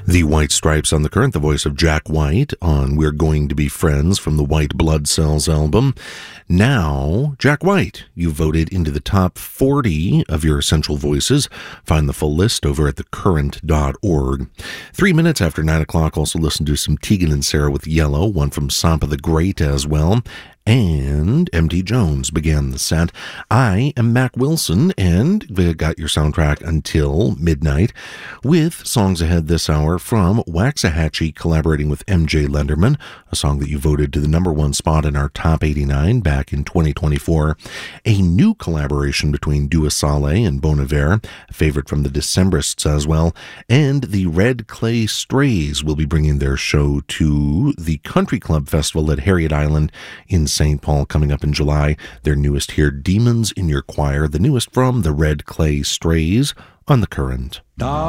The White Stripes on the Current, the voice of Jack White on We're Going to Be Friends from the White Blood Cells album. Now, Jack White, you voted into the top 40 of your essential voices. Find the full list over at thecurrent.org. 3 minutes after 9 o'clock, also listen to some Tegan and Sara with Yellow, one from Sampa the Great as well. And M.D. Jones began the set. I am Mac Wilson, and we got your soundtrack until midnight with songs ahead this hour from Waxahachie collaborating with M.J. Lenderman, a song that you voted to the number one spot in our top 89 back in 2024. A new collaboration between Dua Saleh and Bon Iver, a favorite from the Decemberists as well, and the Red Clay Strays will be bringing their show to the Country Club Festival at Harriet Island in St. Paul coming up in July. Their newest here, Demons in Your Choir, the newest from the Red Clay Strays on The Current.